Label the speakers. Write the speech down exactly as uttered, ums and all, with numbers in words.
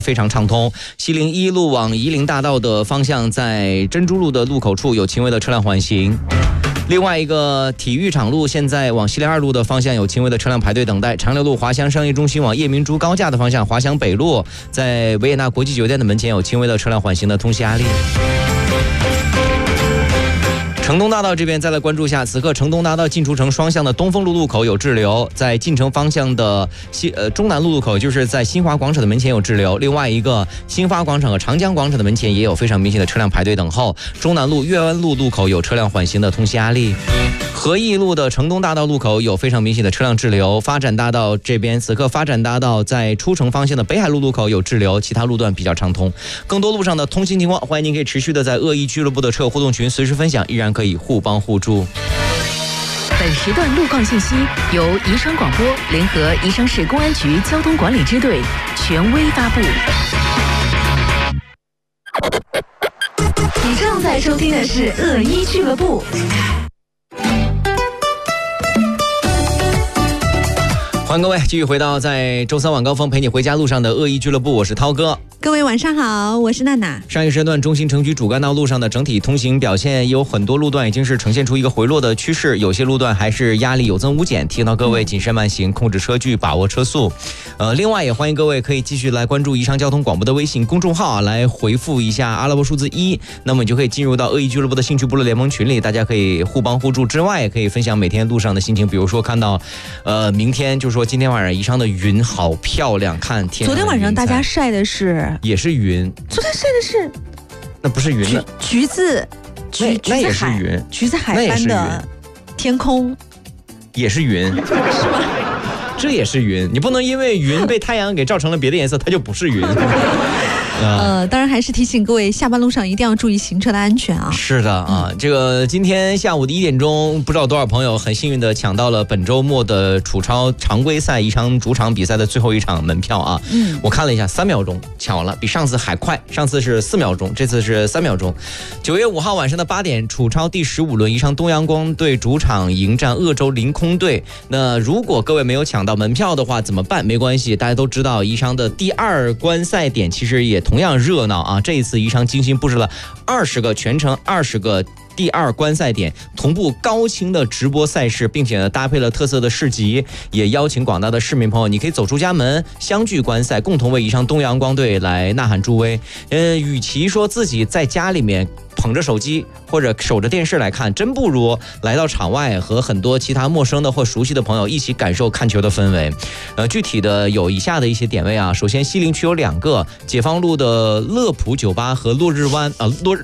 Speaker 1: 非常畅通。西陵一路往夷陵大道的方向，在珍珠路的路口处有轻微的车辆缓行。另外一个体育场路现在往西陵二路的方向有轻微的车辆排队等待。长流路华翔商业中心往夜明珠高架的方向，华翔北路在维也纳国际酒店的门前有轻微的车辆缓行的通行压力。城东大道这边再来关注一下，此刻城东大道进出城双向的东风路路口有滞留，在进城方向的西呃中南路路口，就是在新华广场的门前有滞留。另外一个新华广场和长江广场的门前也有非常明显的车辆排队等候。中南路岳湾路路口有车辆缓行的通行压力。和义路的城东大道路口有非常明显的车辆滞留。发展大道这边，此刻发展大道在出城方向的北海路路口有滞留，其他路段比较畅通。更多路上的通行情况，欢迎您可以持续的在恶意俱乐部的车友互动群随时分享，依然可以互帮互助。
Speaker 2: 本时段路况信息由宜昌广播联合宜昌市公安局交通管理支队权威发布。你正在收听的是恶意俱乐部。
Speaker 1: 欢迎各位继续回到在周三晚高峰陪你回家路上的恶意俱乐部，我是涛哥。
Speaker 3: 各位晚上好，我是娜娜。
Speaker 1: 上一时段中心城区主干道路上的整体通行表现，有很多路段已经是呈现出一个回落的趋势，有些路段还是压力有增无减，提醒到各位谨慎慢行，控制车距，把握车速。呃，另外也欢迎各位可以继续来关注宜昌交通广播的微信公众号啊，来回复一下阿拉伯数字一，那么你就可以进入到恶意俱乐部的兴趣部落联盟群里，大家可以互帮互助之外，也可以分享每天路上的心情，比如说看到，呃，明天就是说今天晚上宜昌的云好漂亮，看天。
Speaker 3: 昨天晚上大家晒的是
Speaker 1: 也是云。
Speaker 3: 昨天晒的是，
Speaker 1: 那不是云了，
Speaker 3: 橘子，橘
Speaker 1: 那也是云，
Speaker 3: 橘子海般的天空，
Speaker 1: 也是云，是
Speaker 3: 吗？
Speaker 1: 这也是云，你不能因为云被太阳给照成了别的颜色，它就不是云。
Speaker 3: 呃，当然还是提醒各位，下班路上一定要注意行车的安全啊！
Speaker 1: 是的啊，嗯、这个今天下午的一点钟，不知道多少朋友很幸运的抢到了本周末的楚超常规赛宜昌主场比赛的最后一场门票啊！嗯，我看了一下，三秒钟抢完了，比上次还快。上次是四秒钟，这次是三秒钟。九月五号晚上的八点，楚超第十五轮宜昌东阳光队主场迎战鄂州凌空队。那如果各位没有抢到门票的话，怎么办？没关系，大家都知道宜昌的第二观赛点其实也同样热闹啊！这一次宜昌精心布置了二十个全程二十个第二观赛点，同步高清的直播赛事，并且呢搭配了特色的市集，也邀请广大的市民朋友，你可以走出家门，相聚观赛，共同为宜昌东阳光队来呐喊助威。呃，与其说自己在家里面捧着手机或者守着电视来看，真不如来到场外和很多其他陌生的或熟悉的朋友一起感受看球的氛围。呃，具体的有以下的一些点位啊，首先西陵区有两个，解放路的乐普酒吧和落日湾啊、呃、落